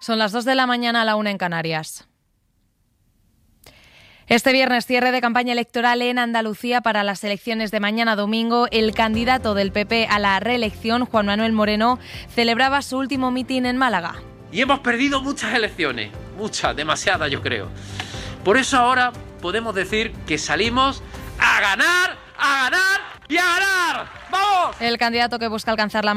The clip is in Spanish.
Son las 2 de la mañana, a la 1 en Canarias. Este viernes, cierre de campaña electoral en Andalucía para las elecciones de mañana domingo. El candidato del PP a la reelección, Juan Manuel Moreno, celebraba su último mitin en Málaga. Y hemos perdido muchas elecciones, muchas, demasiadas yo creo. Por eso ahora podemos decir que salimos a ganar y a ganar. ¡Vamos! El candidato que busca alcanzar la